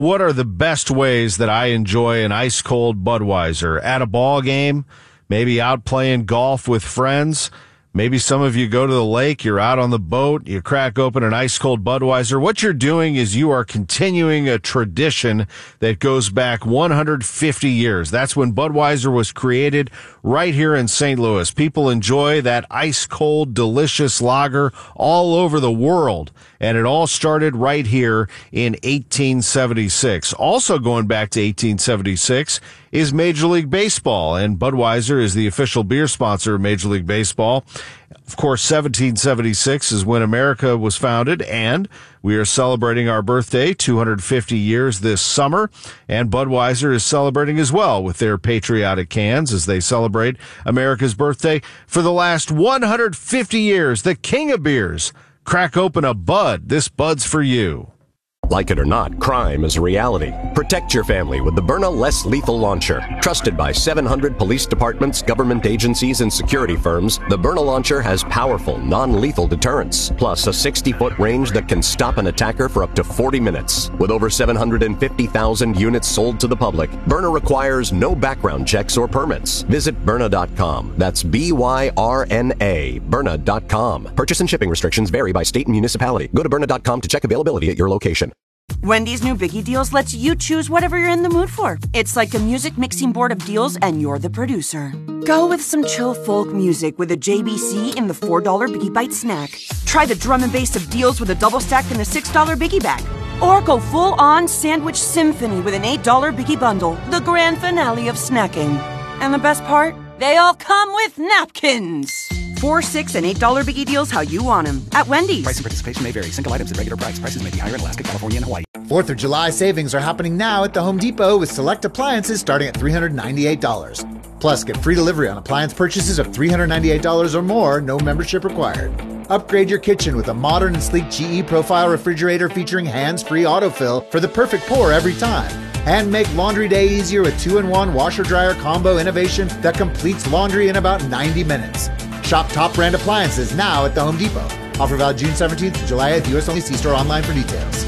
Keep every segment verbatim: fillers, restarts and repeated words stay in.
What are the best ways that I enjoy an ice-cold Budweiser? At a ball game, maybe out playing golf with friends. Maybe some of you go to the lake, you're out on the boat, you crack open an ice-cold Budweiser. What you're doing is you are continuing a tradition that goes back one hundred fifty years. That's when Budweiser was created right here in Saint Louis. People enjoy that ice-cold, delicious lager all over the world. And it all started right here in eighteen seventy-six. Also going back to eighteen seventy-six is Major League Baseball, and Budweiser is the official beer sponsor of Major League Baseball. Of course, seventeen seventy-six is when America was founded, and we are celebrating our birthday, two hundred fifty years this summer, and Budweiser is celebrating as well with their patriotic cans as they celebrate America's birthday. For the last one hundred fifty years, the king of beers. Crack open a Bud. This Bud's for you. Like it or not, crime is a reality. Protect your family with the Byrna Less Lethal Launcher. Trusted by seven hundred police departments, government agencies, and security firms, the Byrna Launcher has powerful, non-lethal deterrence, plus a sixty-foot range that can stop an attacker for up to forty minutes. With over seven hundred fifty thousand units sold to the public, Byrna requires no background checks or permits. Visit Byrna dot com. That's B Y R N A, Byrna dot com. Purchase and shipping restrictions vary by state and municipality. Go to Byrna dot com to check availability at your location. Wendy's new Biggie Deals lets you choose whatever you're in the mood for. It's like a music mixing board of deals, and you're the producer. Go with some chill folk music with a J B C in the four dollar Biggie Bite snack. Try the drum and bass of deals with a double stack in the six dollar Biggie Bag. Or go full-on sandwich symphony with an eight dollar Biggie Bundle, the grand finale of snacking. And the best part? They all come with napkins. Four, six, and eight dollar Biggie Deals how you want them at Wendy's. Price and participation may vary. Single items at regular price. Prices may be higher in Alaska, California, and Hawaii. Fourth of July savings are happening now at the Home Depot with select appliances starting at three hundred ninety-eight dollars. Plus, get free delivery on appliance purchases of three hundred ninety-eight dollars or more, no membership required. Upgrade your kitchen with a modern and sleek G E Profile refrigerator featuring hands-free autofill for the perfect pour every time. And make laundry day easier with two in one washer-dryer combo innovation that completes laundry in about ninety minutes. Shop top brand appliances now at the Home Depot. Offer valid June seventeenth to July eighth. U S only. See store online for details.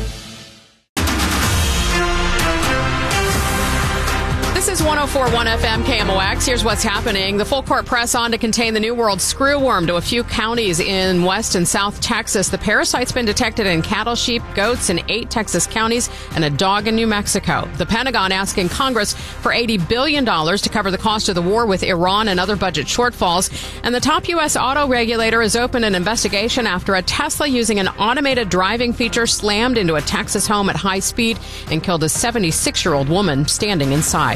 This is one oh four point one F M K M O X. Here's what's happening. The full court press on to contain the New World screwworm to a few counties in West and South Texas. The parasite's been detected in cattle, sheep, goats in eight Texas counties and a dog in New Mexico. The Pentagon asking Congress for eighty billion dollars to cover the cost of the war with Iran and other budget shortfalls. And the top U S auto regulator has opened an investigation after a Tesla using an automated driving feature slammed into a Texas home at high speed and killed a seventy-six-year-old woman standing inside.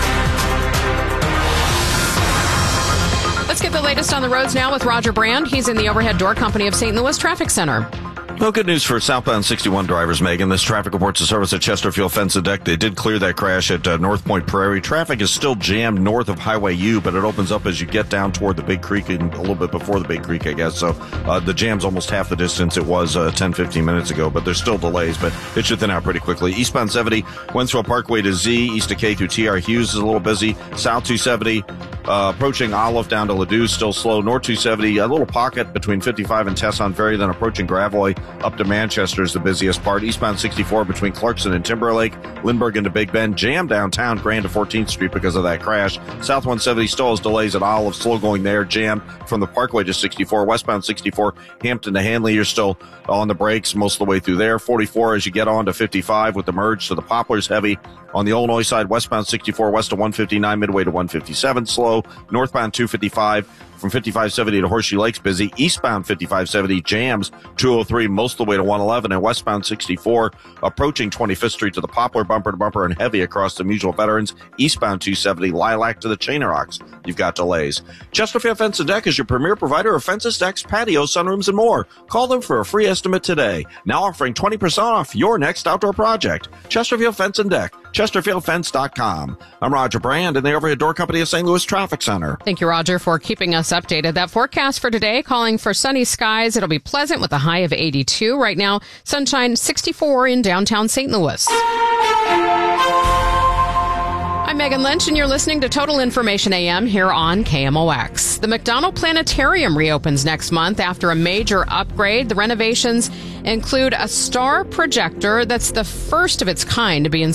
Let's get the latest on the roads now with Roger Brand. He's in the Overhead Door Company of Saint Louis Traffic Center. Well, good news for southbound sixty-one drivers, Megan. This traffic reports a service at Chesterfield Fence and Deck. They did clear that crash at uh, North Point Prairie. Traffic is still jammed north of Highway U, but it opens up as you get down toward the Big Creek and a little bit before the Big Creek, I guess. So uh, the jam's almost half the distance it was uh, ten, fifteen minutes ago, but there's still delays, but it should thin out pretty quickly. Eastbound seventy, Wenthrop Parkway to Z, east of K through T R Hughes is a little busy. South two seventy, uh, approaching Olive down to Ladue, still slow. North two seventy, a little pocket between fifty-five and Tesson Ferry, then approaching Gravois up to Manchester is the busiest part. Eastbound sixty-four between Clarkson and Timberlake, Lindbergh into Big Bend, jam downtown Grand to fourteenth Street because of that crash. South one seventy still has delays at Olive, slow going there, jam from the Parkway to sixty-four. Westbound sixty-four, Hampton to Hanley, you're still on the brakes most of the way through there. forty-four as you get on to fifty-five with the merge to the Poplars heavy. On the Illinois side, westbound sixty-four west to one fifty-nine, midway to one fifty-seven, slow. Northbound two fifty-five from fifty-five seventy to Horseshoe Lakes, busy. Eastbound fifty-five seventy jams two oh three most of the way to one eleven, and westbound sixty-four approaching twenty-fifth Street to the Poplar, bumper to bumper and heavy across the Mutual Veterans. Eastbound two seventy, Lilac to the Chain Rocks. You've got delays. Chesterfield Fence and Deck is your premier provider of fences, decks, patios, sunrooms, and more. Call them for a free estimate today. Now offering twenty percent off your next outdoor project. Chesterfield Fence and Deck, Chesterfield Fence dot com. I'm Roger Brand in the Overhead Door Company of Saint Louis Traffic Center. Thank you, Roger, for keeping us updated. That forecast for today calling for sunny skies. It'll be pleasant with a high of eighty-two. Right now, sunshine sixty-four in downtown Saint Louis. I'm Megan Lynch, and you're listening to Total Information A M here on K M O X. The McDonald Planetarium reopens next month after a major upgrade. The renovations include a star projector that's the first of its kind to be installed